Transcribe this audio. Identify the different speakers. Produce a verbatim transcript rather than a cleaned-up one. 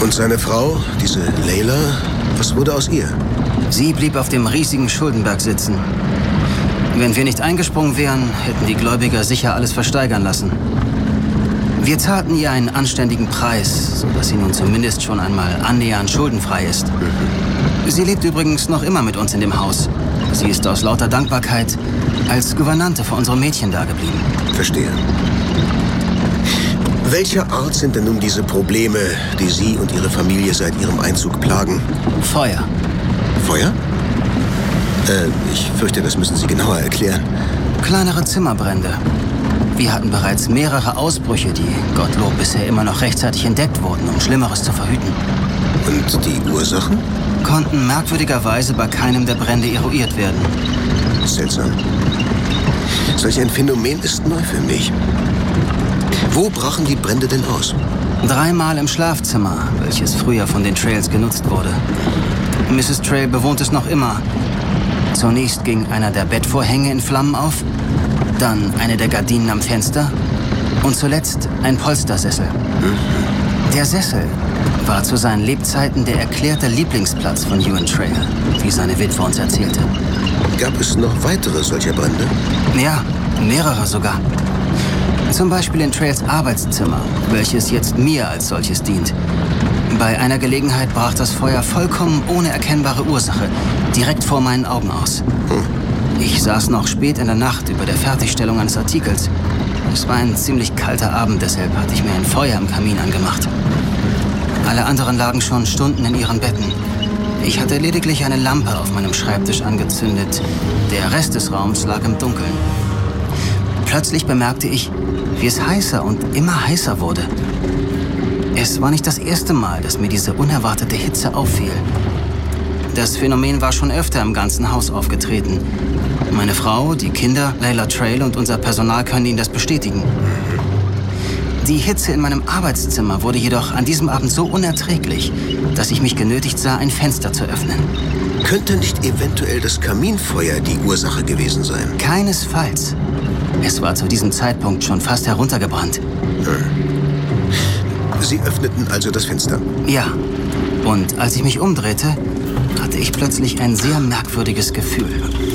Speaker 1: Und seine Frau, diese Leila, was wurde aus ihr?
Speaker 2: Sie blieb auf dem riesigen Schuldenberg sitzen. Wenn wir nicht eingesprungen wären, hätten die Gläubiger sicher alles versteigern lassen. Wir zahlten ihr einen anständigen Preis, sodass sie nun zumindest schon einmal annähernd schuldenfrei ist. Mhm. Sie lebt übrigens noch immer mit uns in dem Haus. Sie ist aus lauter Dankbarkeit als Gouvernante für unsere Mädchen dageblieben.
Speaker 1: Verstehe. Welcher Art sind denn nun diese Probleme, die Sie und Ihre Familie seit Ihrem Einzug plagen?
Speaker 2: Feuer.
Speaker 1: Feuer? Äh, ich fürchte, das müssen Sie genauer erklären.
Speaker 2: Kleinere Zimmerbrände. Wir hatten bereits mehrere Ausbrüche, die Gottlob bisher immer noch rechtzeitig entdeckt wurden, um Schlimmeres zu verhüten.
Speaker 1: Und die Ursachen?
Speaker 2: Konnten merkwürdigerweise bei keinem der Brände eruiert werden.
Speaker 1: Seltsam. Solch ein Phänomen ist neu für mich. Wo brachen die Brände denn aus?
Speaker 2: Dreimal im Schlafzimmer, welches früher von den Trails genutzt wurde. Misses Trail bewohnt es noch immer. Zunächst ging einer der Bettvorhänge in Flammen auf, dann eine der Gardinen am Fenster und zuletzt ein Polstersessel. Mhm. Der Sessel war zu seinen Lebzeiten der erklärte Lieblingsplatz von Ewan Trail, wie seine Witwe uns erzählte.
Speaker 1: Gab es noch weitere solcher Brände?
Speaker 2: Ja, mehrere sogar. Zum Beispiel in Trails Arbeitszimmer, welches jetzt mir als solches dient. Bei einer Gelegenheit brach das Feuer vollkommen ohne erkennbare Ursache direkt vor meinen Augen aus. Hm. Ich saß noch spät in der Nacht über der Fertigstellung eines Artikels. Es war ein ziemlich kalter Abend, deshalb hatte ich mir ein Feuer im Kamin angemacht. Alle anderen lagen schon Stunden in ihren Betten. Ich hatte lediglich eine Lampe auf meinem Schreibtisch angezündet. Der Rest des Raums lag im Dunkeln. Plötzlich bemerkte ich, wie es heißer und immer heißer wurde. Es war nicht das erste Mal, dass mir diese unerwartete Hitze auffiel. Das Phänomen war schon öfter im ganzen Haus aufgetreten. Meine Frau, die Kinder, Leila Trail und unser Personal können Ihnen das bestätigen. Die Hitze in meinem Arbeitszimmer wurde jedoch an diesem Abend so unerträglich, dass ich mich genötigt sah, ein Fenster zu öffnen.
Speaker 1: Könnte nicht eventuell das Kaminfeuer die Ursache gewesen sein?
Speaker 2: Keinesfalls. Es war zu diesem Zeitpunkt schon fast heruntergebrannt.
Speaker 1: Hm. Sie öffneten also das Fenster?
Speaker 2: Ja. Und als ich mich umdrehte, hatte ich plötzlich ein sehr merkwürdiges Gefühl.